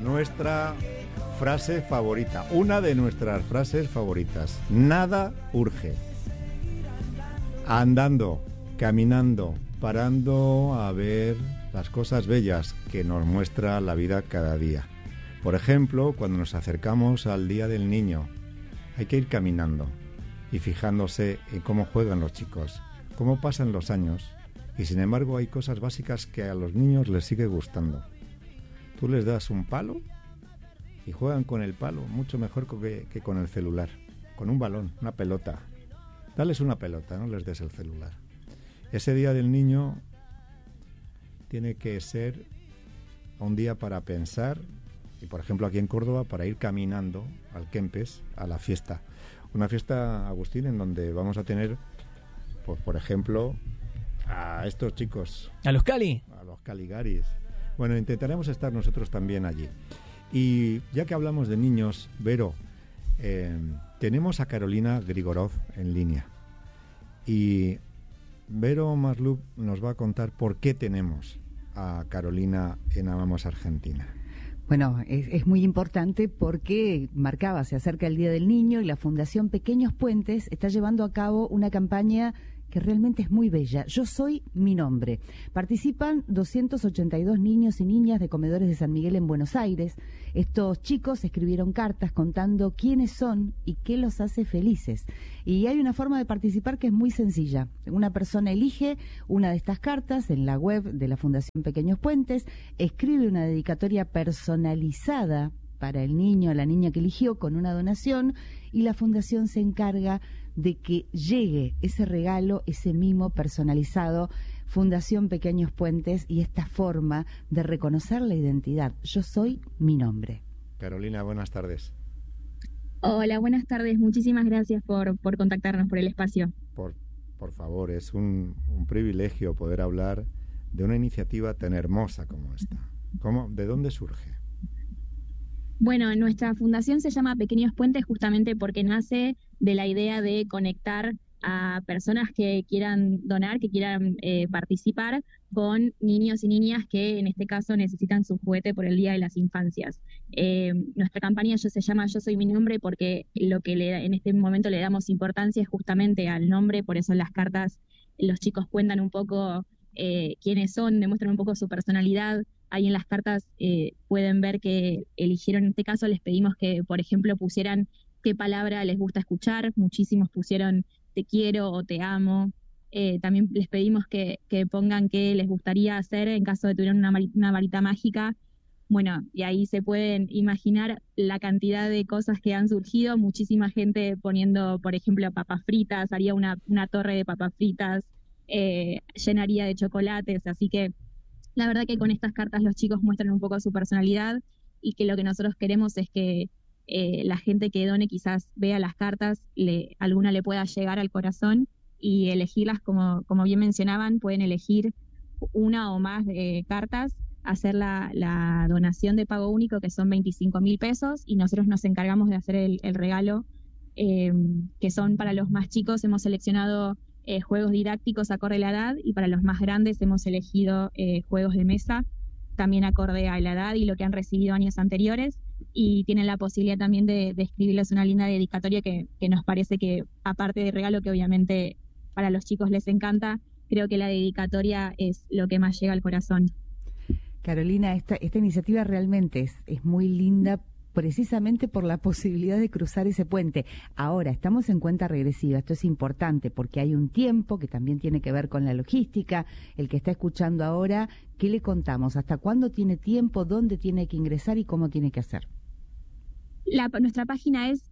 nuestra frase favorita, una de nuestras frases favoritas. Nada urge. Andando, caminando, parando a ver las cosas bellas que nos muestra la vida cada día. Por ejemplo, cuando nos acercamos al Día del Niño, hay que ir caminando y fijándose en cómo juegan los chicos, cómo pasan los años, y sin embargo hay cosas básicas que a los niños les sigue gustando. Tú les das un palo y juegan con el palo mucho mejor que con el celular, con un balón, una pelota. Dales una pelota, no les des el celular. Ese Día del Niño tiene que ser un día para pensar, y por ejemplo aquí en Córdoba para ir caminando al Kempes, a la fiesta. Una fiesta, Agustín, en donde vamos a tener, pues por ejemplo, a estos chicos. ¿A los Cali? A los Caligaris. Bueno, intentaremos estar nosotros también allí. Y ya que hablamos de niños, Vero, tenemos a Carolina Grigorov en línea. Y Vero Marlup nos va a contar por qué tenemos a Carolina en Amamos Argentina. Bueno, es muy importante porque se acerca el Día del Niño y la Fundación Pequeños Puentes está llevando a cabo una campaña que realmente es muy bella. Yo soy mi nombre. Participan 282 niños y niñas de comedores de San Miguel en Buenos Aires. Estos chicos escribieron cartas contando quiénes son y qué los hace felices. Y hay una forma de participar que es muy sencilla. Una persona elige una de estas cartas en la web de la Fundación Pequeños Puentes, escribe una dedicatoria personalizada para el niño o la niña que eligió con una donación, y la fundación se encarga de que llegue ese regalo, ese mimo personalizado. Fundación Pequeños Puentes, y esta forma de reconocer la identidad. Yo soy mi nombre. Carolina, buenas tardes. Hola, buenas tardes. Muchísimas gracias por contactarnos, por el espacio. Por favor, es un privilegio poder hablar de una iniciativa tan hermosa como esta. ¿De dónde surge? Bueno, nuestra fundación se llama Pequeños Puentes justamente porque nace de la idea de conectar a personas que quieran donar, que quieran participar, con niños y niñas que en este caso necesitan su juguete por el Día de las Infancias. Nuestra campaña se llama Yo soy mi nombre porque lo que en este momento le damos importancia es justamente al nombre. Por eso en las cartas los chicos cuentan un poco quiénes son, demuestran un poco su personalidad. Ahí en las cartas pueden ver que eligieron, en este caso les pedimos que, por ejemplo, pusieran qué palabra les gusta escuchar. Muchísimos pusieron te quiero o te amo. También les pedimos que pongan qué les gustaría hacer en caso de tener una varita mágica. Bueno, y ahí se pueden imaginar la cantidad de cosas que han surgido. Muchísima gente poniendo, por ejemplo, papas fritas, haría una torre de papas fritas, llenaría de chocolates. Así que la verdad que con estas cartas los chicos muestran un poco su personalidad, y que lo que nosotros queremos es que la gente que done quizás vea las cartas, alguna le pueda llegar al corazón, y elegirlas, como bien mencionaban, pueden elegir una o más cartas, hacer la donación de pago único, que son 25.000 pesos, y nosotros nos encargamos de hacer el regalo, que son para los más chicos. Hemos seleccionado juegos didácticos acorde a la edad, y para los más grandes hemos elegido juegos de mesa, también acorde a la edad y lo que han recibido años anteriores, y tienen la posibilidad también de escribirles una linda dedicatoria que nos parece que, aparte del regalo que obviamente para los chicos les encanta, creo que la dedicatoria es lo que más llega al corazón. Carolina, esta iniciativa realmente es muy linda, precisamente por la posibilidad de cruzar ese puente. Ahora, estamos en cuenta regresiva. Esto es importante porque hay un tiempo que también tiene que ver con la logística. El que está escuchando ahora, ¿qué le contamos? ¿Hasta cuándo tiene tiempo? ¿Dónde tiene que ingresar? ¿Y cómo tiene que hacer? Nuestra página es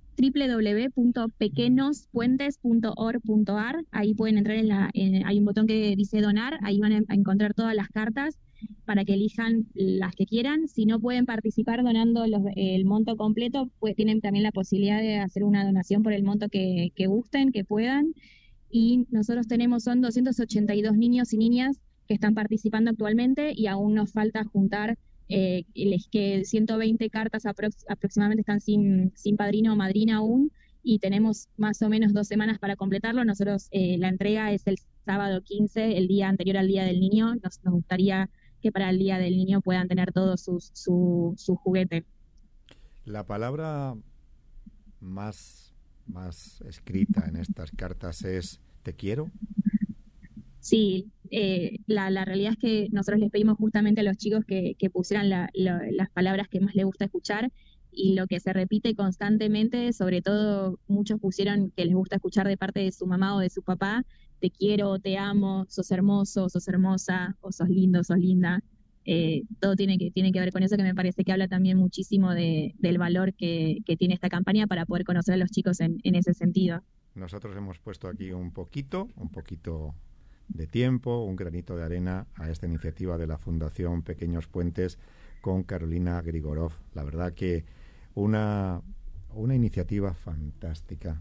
www.pequenospuentes.org.ar. Ahí pueden entrar hay un botón que dice donar. Ahí van a encontrar todas las cartas para que elijan las que quieran. Si no pueden participar donando el monto completo, pues tienen también la posibilidad de hacer una donación por el monto que gusten, que puedan. Y nosotros son 282 niños y niñas que están participando actualmente, y aún nos falta juntar que 120 cartas aproximadamente están sin padrino o madrina aún, y tenemos más o menos 2 semanas para completarlo. Nosotros la entrega es el sábado 15, el día anterior al Día del Niño. Nos gustaría que para el Día del Niño puedan tener todos su juguete. La palabra más escrita en estas cartas es «te quiero». Sí, la realidad es que nosotros les pedimos justamente a los chicos que pusieran las palabras que más les gusta escuchar, y lo que se repite constantemente, sobre todo muchos pusieron que les gusta escuchar de parte de su mamá o de su papá: te quiero, te amo, sos hermoso, sos hermosa, o sos lindo, sos linda. Todo tiene que ver con eso, que me parece que habla también muchísimo del valor que tiene esta campaña para poder conocer a los chicos en ese sentido. Nosotros hemos puesto aquí un poquito de tiempo, un granito de arena a esta iniciativa de la Fundación Pequeños Puentes con Carolina Grigorov. La verdad que una iniciativa fantástica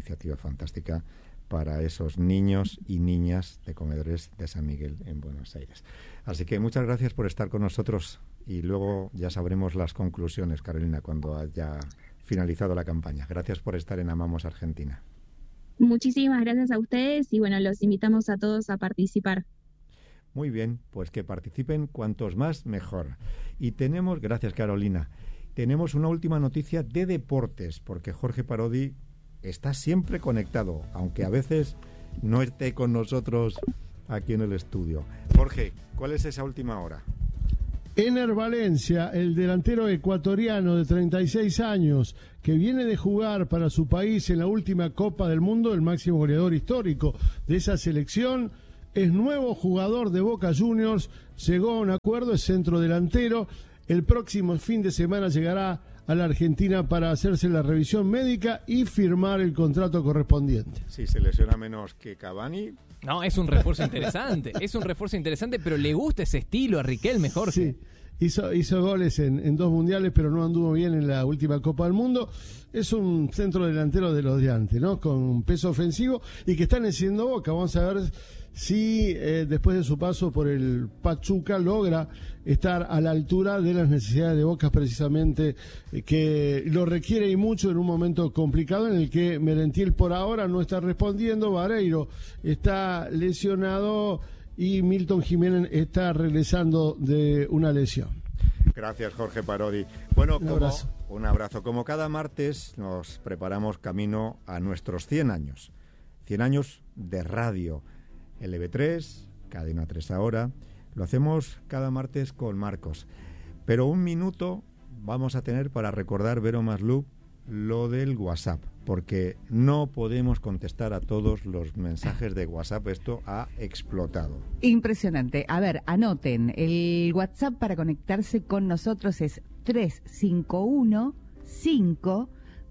para esos niños y niñas de comedores de San Miguel en Buenos Aires. Así que muchas gracias por estar con nosotros, y luego ya sabremos las conclusiones, Carolina, cuando haya finalizado la campaña. Gracias por estar en Amamos Argentina. Muchísimas gracias a ustedes, y bueno, los invitamos a todos a participar. Muy bien, pues que participen cuantos más mejor. Y tenemos, gracias Carolina, tenemos una última noticia de deportes, porque Jorge Parodi está siempre conectado, aunque a veces no esté con nosotros aquí en el estudio. Jorge, ¿cuál es esa última hora? Ener Valencia, el delantero ecuatoriano de 36 años, que viene de jugar para su país en la última Copa del Mundo, el máximo goleador histórico de esa selección, es nuevo jugador de Boca Juniors, llegó a un acuerdo, es centrodelantero. El próximo fin de semana llegará a la Argentina para hacerse la revisión médica y firmar el contrato correspondiente. Si se lesiona menos que Cavani... No, es un refuerzo interesante, pero le gusta ese estilo a Riquelme, Jorge. Sí, hizo goles en 2 mundiales, pero no anduvo bien en la última Copa del Mundo. Es un centro delantero de los de antes, ¿no? Con peso ofensivo, y que está haciendo Boca. Vamos a ver si después de su paso por el Pachuca logra estar a la altura de las necesidades de Boca, precisamente, que lo requiere y mucho en un momento complicado en el que Merentiel por ahora no está respondiendo, Vareiro está lesionado y Milton Jiménez está regresando de una lesión. Gracias, Jorge Parodi. Bueno, un abrazo. Como cada martes nos preparamos camino a nuestros 100 años. 100 años de radio. LB3, Cadena 3 ahora. Lo hacemos cada martes con Marcos. Pero un minuto vamos a tener para recordar, Vero Masluch, lo del WhatsApp, porque no podemos contestar a todos los mensajes de WhatsApp. Esto ha explotado. Impresionante. A ver, anoten. El WhatsApp para conectarse con nosotros es 351 5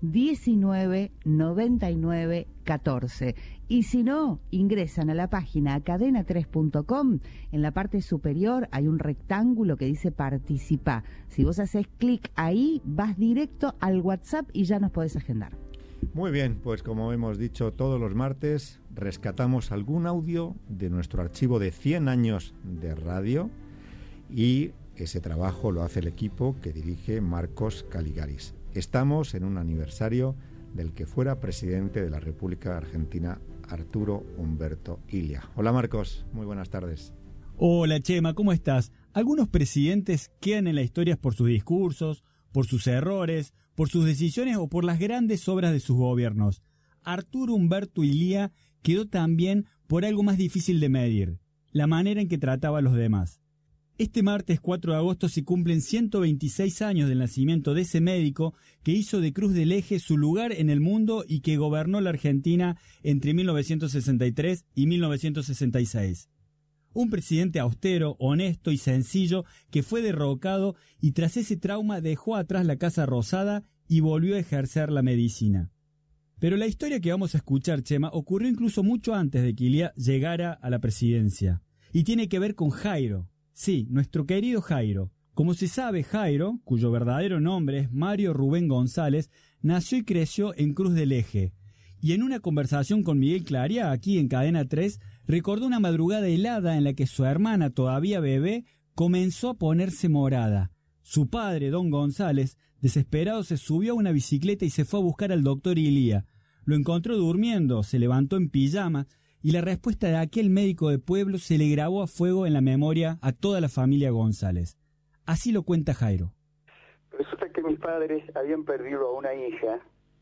19 99 14. Y si no, ingresan a la página cadena3.com. En la parte superior hay un rectángulo que dice Participa. Si vos haces clic ahí, vas directo al WhatsApp y ya nos podés agendar. Muy bien, pues como hemos dicho, todos los martes rescatamos algún audio de nuestro archivo de 100 años de radio, y ese trabajo lo hace el equipo que dirige Marcos Caligaris. Estamos en un aniversario del que fuera presidente de la República Argentina, Arturo Umberto Illia. Hola Marcos, muy buenas tardes. Hola Chema, ¿cómo estás? Algunos presidentes quedan en la historia por sus discursos, por sus errores, por sus decisiones o por las grandes obras de sus gobiernos. Arturo Umberto Illia quedó también por algo más difícil de medir: la manera en que trataba a los demás. Este martes 4 de agosto se cumplen 126 años del nacimiento de ese médico que hizo de Cruz del Eje su lugar en el mundo y que gobernó la Argentina entre 1963 y 1966. Un presidente austero, honesto y sencillo que fue derrocado y tras ese trauma dejó atrás la Casa Rosada y volvió a ejercer la medicina. Pero la historia que vamos a escuchar, Chema, ocurrió incluso mucho antes de que Illia llegara a la presidencia, y tiene que ver con Jairo. Sí, nuestro querido Jairo. Como se sabe, Jairo, cuyo verdadero nombre es Mario Rubén González, nació y creció en Cruz del Eje. Y en una conversación con Miguel Claria, aquí en Cadena 3, recordó una madrugada helada en la que su hermana, todavía bebé, comenzó a ponerse morada. Su padre, don González, desesperado, se subió a una bicicleta y se fue a buscar al doctor Illia. Lo encontró durmiendo, se levantó en pijama y la respuesta de aquel médico de pueblo se le grabó a fuego en la memoria a toda la familia González. Así lo cuenta Jairo. Resulta que mis padres habían perdido a una hija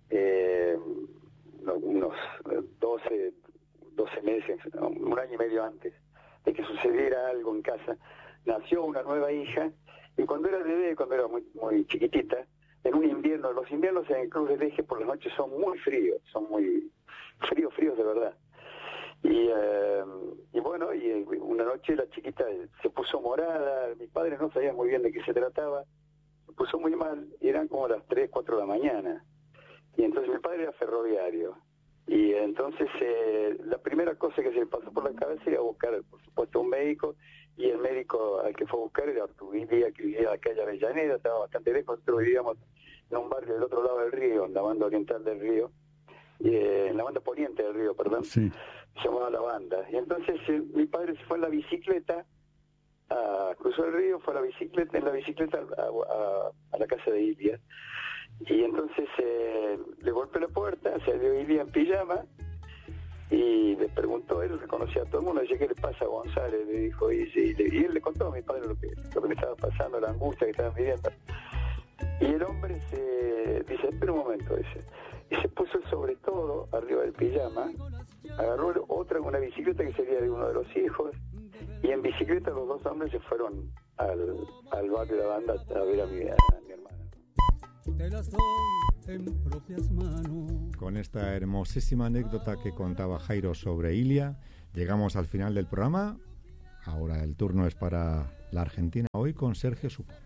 unos 12 meses, un año y medio antes de que sucediera algo en casa. Nació una nueva hija y cuando era bebé, cuando era muy, muy chiquitita, en un invierno, los inviernos en el Cruz del Eje por las noches son muy fríos, son muy fríos de verdad. Y bueno, y una noche la chiquita se puso morada, mis padres no sabían muy bien de qué se trataba, se puso muy mal, y eran como las 3, 4 de la mañana. Y entonces mi padre era ferroviario. Y entonces la primera cosa que se le pasó por la cabeza era buscar, por supuesto, un médico, y el médico al que fue a buscar era Ortubilla, que vivía en la calle Avellaneda, estaba bastante lejos, nosotros vivíamos en un barrio del otro lado del río, en la banda oriental del río, en la banda poniente del río, perdón, Sí. se llamaba La Banda. Y entonces mi padre se fue en la bicicleta, cruzó el río, fue en la bicicleta a la casa de Ilia. Y entonces le golpeó la puerta, salió Ilia en pijama y le preguntó, él reconocía a todo el mundo, decía, ¿qué le pasa a González? Le dijo, y él le contó a mi padre lo que le estaba pasando, la angustia que estaban viviendo. Y el hombre dice, espera un momento, dice, y se puso sobre todo arriba del pijama, agarró una bicicleta que sería de uno de los hijos, y en bicicleta los dos hombres se fueron al barrio de La Banda a ver a mi hermana. Te las doy en propias manos. Con esta hermosísima anécdota que contaba Jairo sobre Ilia, llegamos al final del programa. Ahora el turno es para la Argentina hoy con Sergio Supo.